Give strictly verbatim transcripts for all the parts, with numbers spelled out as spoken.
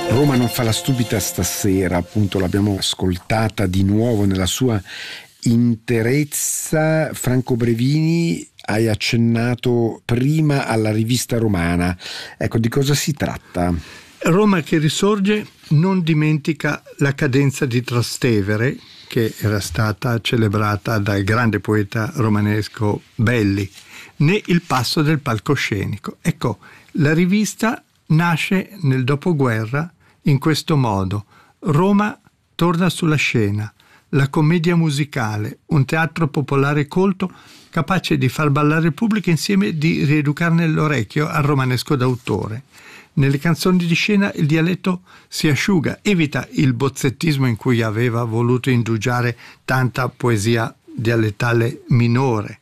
Roma non fa la stupida stasera, appunto l'abbiamo ascoltata di nuovo nella sua interezza. Franco Brevini, hai accennato prima alla rivista romana. Ecco, di cosa si tratta? Roma che risorge non dimentica la cadenza di Trastevere, che era stata celebrata dal grande poeta romanesco Belli, né il passo del palcoscenico. Ecco, la rivista nasce nel dopoguerra in questo modo. Roma torna sulla scena, la commedia musicale, un teatro popolare colto capace di far ballare il pubblico insieme e di rieducarne l'orecchio al romanesco d'autore. Nelle canzoni di scena il dialetto si asciuga, evita il bozzettismo in cui aveva voluto indugiare tanta poesia dialettale minore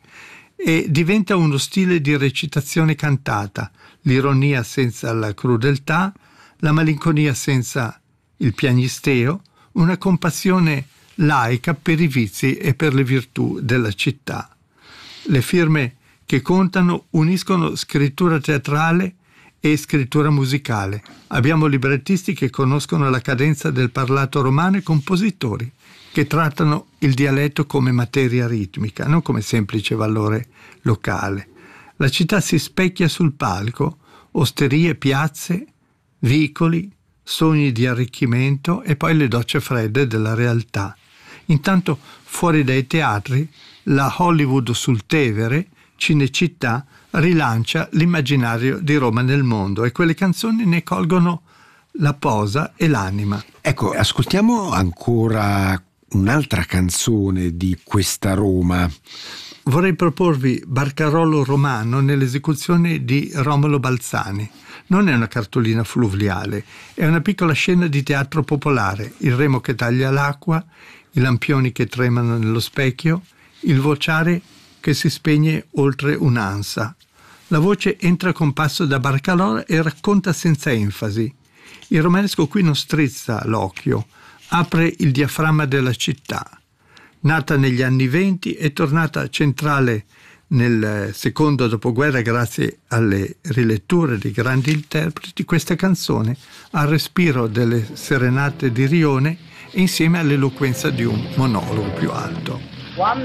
e diventa uno stile di recitazione cantata, l'ironia senza la crudeltà, la malinconia senza il piagnisteo, una compassione laica per i vizi e per le virtù della città. Le firme che contano uniscono scrittura teatrale e scrittura musicale. Abbiamo librettisti che conoscono la cadenza del parlato romano e compositori che trattano il dialetto come materia ritmica, non come semplice valore locale. La città si specchia sul palco, osterie, piazze, vicoli, sogni di arricchimento e poi le docce fredde della realtà. Intanto, fuori dai teatri, la Hollywood sul Tevere, Cinecittà, rilancia l'immaginario di Roma nel mondo e quelle canzoni ne colgono la posa e l'anima. Ecco, ascoltiamo ancora un'altra canzone di questa Roma. Vorrei proporvi Barcarollo romano nell'esecuzione di Romolo Balzani. Non è una cartolina fluviale, è una piccola scena di teatro popolare, il remo che taglia l'acqua, i lampioni che tremano nello specchio, il vociare che si spegne oltre un'ansa. La voce entra con passo da Barcarola e racconta senza enfasi. Il romanesco qui non strizza l'occhio, apre il diaframma della città. Nata negli anni venti, è tornata centrale nel secondo dopoguerra grazie alle riletture di grandi interpreti. Questa canzone ha il respiro delle serenate di Rione e insieme all'eloquenza di un monologo più alto.